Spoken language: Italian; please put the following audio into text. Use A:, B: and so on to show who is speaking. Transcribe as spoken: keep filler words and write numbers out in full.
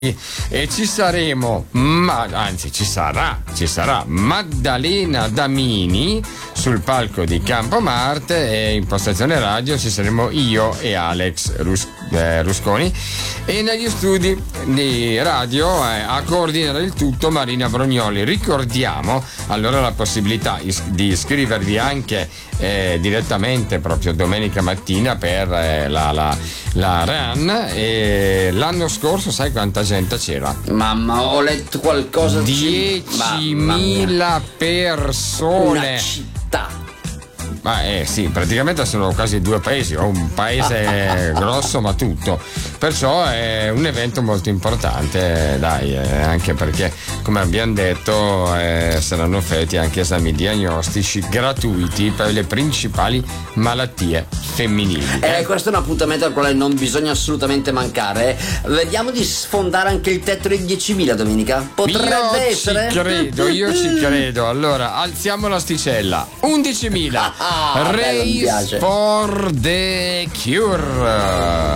A: e ci saremo, ma anzi ci sarà, ci sarà Maddalena Damini sul palco di Campomarte, e in postazione radio ci saremo io e Alex Rus- eh, Rusconi, e negli studi di radio eh, a coordinare il tutto Marina Brognoli. Ricordiamo allora la possibilità is- di iscrivervi anche eh, direttamente proprio domenica mattina per eh, la, la, la run, e l'anno scorso sai quanta gente c'era?
B: Mamma, ho letto qualcosa.
A: diecimila persone.
B: Una città.
A: Ma eh sì, praticamente sono quasi due paesi, o un paese grosso ma tutto, perciò è un evento molto importante, dai, eh, anche perché come abbiamo detto eh, saranno offerti anche esami diagnostici gratuiti per le principali malattie femminili.
B: Eh, questo è un appuntamento al quale non bisogna assolutamente mancare. Vediamo di sfondare anche il tetto dei diecimila domenica. Potrebbe
A: io
B: essere.
A: Ci credo, io ci credo. Allora, alziamo l'asticella. undicimila.
B: Ah, bello, mi
A: Race
B: piace.
A: for the Cure.